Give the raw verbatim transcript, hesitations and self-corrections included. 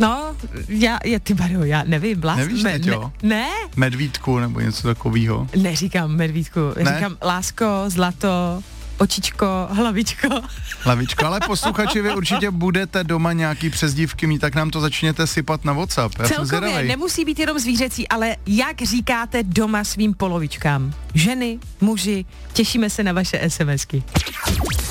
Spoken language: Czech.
No, já, já ty Baru, já nevím, láska. Nevíš teď, jo? Ne? Medvídku nebo něco takového. Neříkám medvídku, Ne? říkám lásko, zlato, očičko, hlavičko. Hlavičko, ale posluchači, vy určitě budete doma nějaký přezdívky mít, tak nám to začněte sypat na WhatsApp. Já jsem Celkově zvědavej. nemusí být jenom zvířecí, ale jak říkáte doma svým polovičkám? Ženy, muži, těšíme se na vaše SMSky.